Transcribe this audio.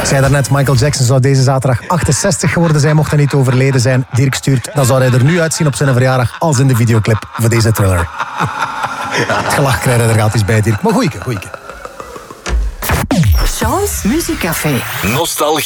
Ik zei daarnet, Michael Jackson zou deze zaterdag 68 geworden zijn, mocht hij niet overleden zijn. Dirk stuurt, dan zou hij er nu uitzien op zijn verjaardag als in de videoclip voor deze Thriller. Het gelach krijgen er gaat iets bij, Dirk. Maar goeie. Sean's Muziekcafé. Nostalgie.